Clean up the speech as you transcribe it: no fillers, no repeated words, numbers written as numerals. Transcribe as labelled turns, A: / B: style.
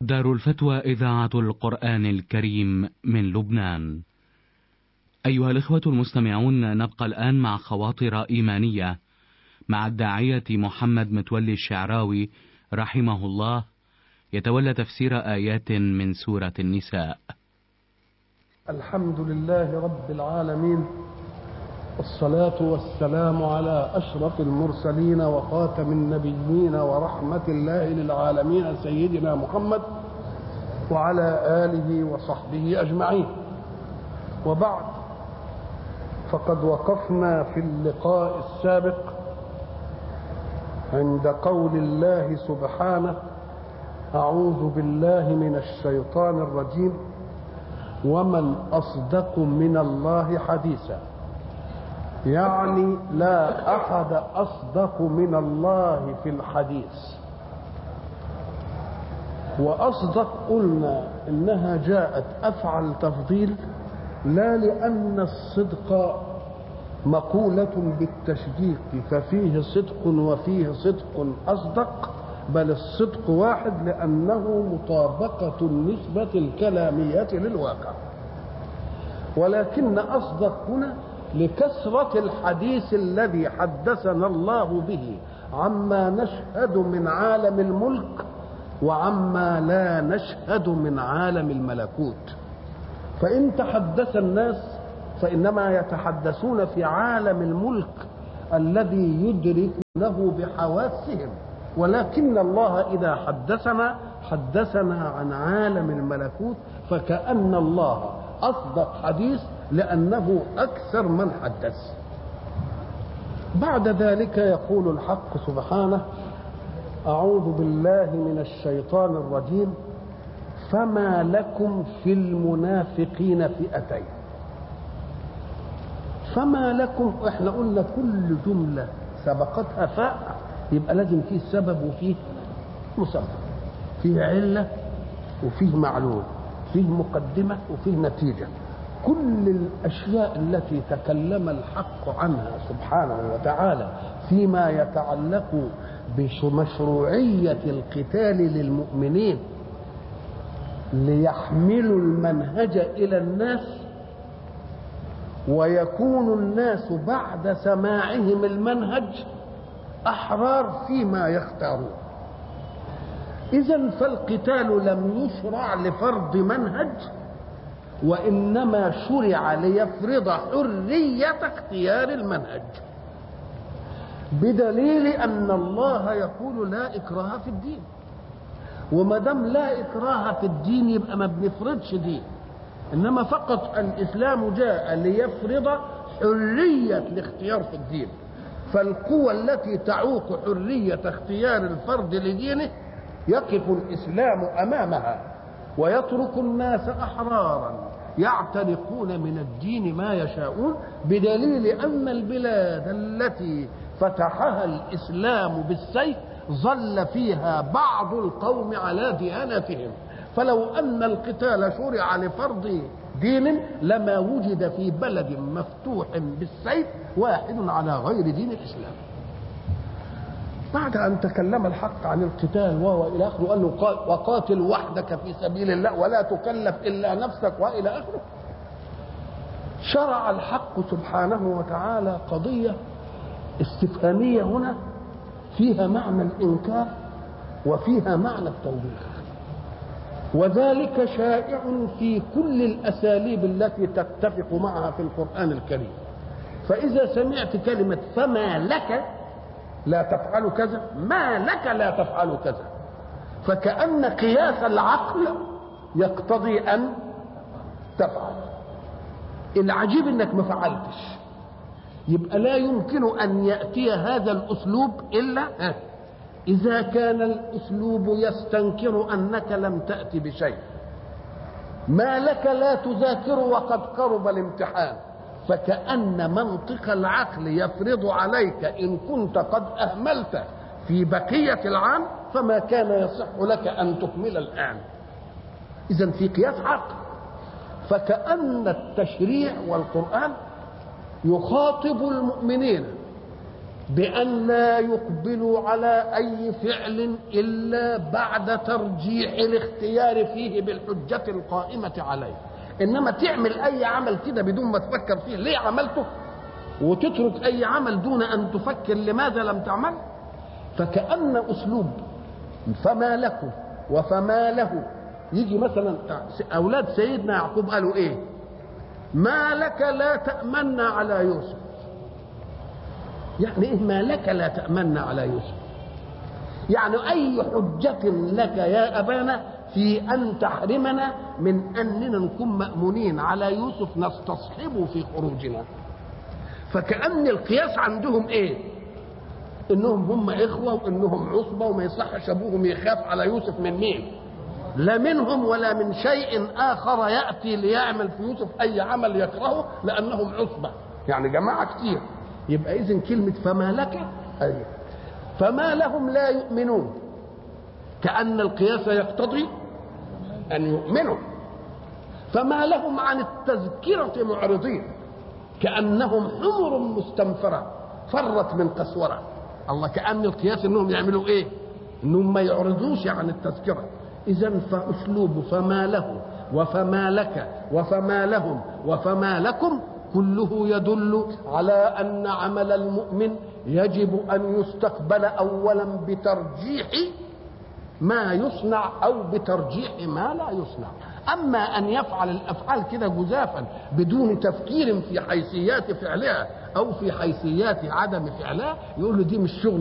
A: دار الفتوى إذاعة القرآن الكريم من لبنان. أيها الإخوة المستمعون، نبقى الآن مع خواطر إيمانية مع الداعية محمد متولي الشعراوي رحمه الله، يتولى تفسير آيات من سورة النساء.
B: الحمد لله رب العالمين، والصلاة والسلام على أشرف المرسلين وخاتم النبيين ورحمة الله للعالمين سيدنا محمد وعلى آله وصحبه أجمعين. وبعد، فقد وقفنا في اللقاء السابق عند قول الله سبحانه: أعوذ بالله من الشيطان الرجيم، ومن أصدق من الله حديثا. يعني لا أحد أصدق من الله في الحديث. وأصدق قلنا إنها جاءت أفعل تفضيل، لا لأن الصدق مقولة بالتشديق ففيه صدق وفيه صدق أصدق، بل الصدق واحد لأنه مطابقة النسبة الكلامية للواقع. ولكن أصدق هنا لكثرة الحديث الذي حدثنا الله به عما نشهد من عالم الملك وعما لا نشهد من عالم الملكوت. فإن تحدث الناس فإنما يتحدثون في عالم الملك الذي يدركونه بحواسهم، ولكن الله إذا حدثنا عن عالم الملكوت، فكأن الله أصدق حديث لأنه أكثر من حدث. بعد ذلك يقول الحق سبحانه: أعوذ بالله من الشيطان الرجيم، فما لكم في المنافقين فئتين. فما لكم، احنا قلنا كل جملة سبقتها فاء يبقى لازم فيه سبب وفيه مسبب، فيه علة وفيه معلوم، فيه مقدمة وفيه نتيجة. كل الأشياء التي تكلم الحق عنها سبحانه وتعالى فيما يتعلق بمشروعية القتال للمؤمنين ليحملوا المنهج إلى الناس، ويكون الناس بعد سماعهم المنهج أحرار فيما يختارون. إذن فالقتال لم يشرع لفرض منهج، وإنما شرع ليفرض حرية اختيار المنهج، بدليل أن الله يقول لا إكراه في الدين. وما دام لا إكراه في الدين يبقى ما بنفرضش دين، إنما فقط الإسلام جاء ليفرض حرية الاختيار في الدين. فالقوى التي تعوق حرية اختيار الفرد لدينه يقف الإسلام أمامها ويترك الناس أحرارا يعتنقون من الدين ما يشاءون، بدليل أن البلاد التي فتحها الإسلام بالسيف ظل فيها بعض القوم على ديانتهم. فلو أن القتال شرع لفرض دين لما وجد في بلد مفتوح بالسيف واحد على غير دين الإسلام. بعد أن تكلم الحق عن القتال وهو إلى آخره، قال له وقاتل وحدك في سبيل الله ولا تكلف إلا نفسك وإلى آخره، شرع الحق سبحانه وتعالى قضية استفهامية هنا فيها معنى الإنكار وفيها معنى التوبيخ. وذلك شائع في كل الأساليب التي تتفق معها في القرآن الكريم. فإذا سمعت كلمة فما لك لا تفعل كذا، ما لك لا تفعل كذا، فكأن قياس العقل يقتضي أن تفعل. العجيب انك ما فعلتش، يبقى لا يمكن أن يأتي هذا الأسلوب إلا إذا كان الأسلوب يستنكر أنك لم تأتي بشيء. ما لك لا تذاكر وقد قرب الامتحان، فكأن منطق العقل يفرض عليك إن كنت قد أهملت في بقية العام فما كان يصح لك أن تكمل الآن. إذن في قياس عقل. فكأن التشريع والقرآن يخاطب المؤمنين بأن لا يقبلوا على أي فعل إلا بعد ترجيح الاختيار فيه بالحجة القائمة عليه. إنما تعمل أي عمل كده بدون ما تفكر فيه ليه عملته، وتترك أي عمل دون أن تفكر لماذا لم تعمل، فكأن أسلوب فما لكم وفما له. يجي مثلا أولاد سيدنا يعقوب قالوا إيه؟ ما لك لا تأمنا على يوسف. يعني إيه ما لك لا تأمنا على يوسف؟ يعني أي حجة لك يا أبانا في أن تحرمنا من أننا نكون مأمونين على يوسف نستصحبه في خروجنا؟ فكأن القياس عندهم إيه؟ إنهم هم إخوة وإنهم عصبة وما يصحش أبوهم يخاف على يوسف من مين؟ لا منهم ولا من شيء آخر يأتي ليعمل في يوسف أي عمل يكرهه لأنهم عصبة، يعني جماعة كتير. يبقى إذن كلمة فما لك أي فما لهم لا يؤمنون، كأن القياس يقتضي أن يؤمنوا. فما لهم عن التذكرة معرضين، كأنهم حمر مستنفرة فرت من قسورة. الله، كأن القياس أنهم يعملوا إيه؟ أنهم ما يعرضوش عن التذكرة. إذن فأسلوب فما له وفما لك وفما لهم وفما لكم كله يدل على أن عمل المؤمن يجب أن يستقبل أولا بترجيح ما يصنع أو بترجيح ما لا يصنع. أما أن يفعل الأفعال كده جزافا بدون تفكير في حيثيات فعلها أو في حيثيات عدم فعلها، يقول له دي مش شغل